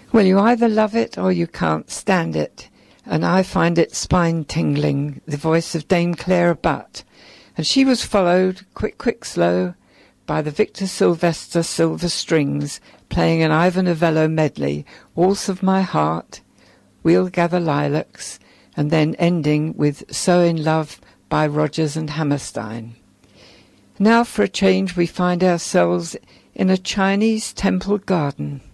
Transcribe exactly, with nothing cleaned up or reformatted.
Well, you either love it or you can't stand it, and I find it spine-tingling, the voice of Dame Clara Butt. And she was followed, quick, quick, slow, by the Victor Sylvester Silver Strings, playing an Ivor Novello medley, Waltz of My Heart, We'll Gather Lilacs, and then ending with So in Love by Rodgers and Hammerstein. Now for a change we find ourselves in a Chinese temple garden.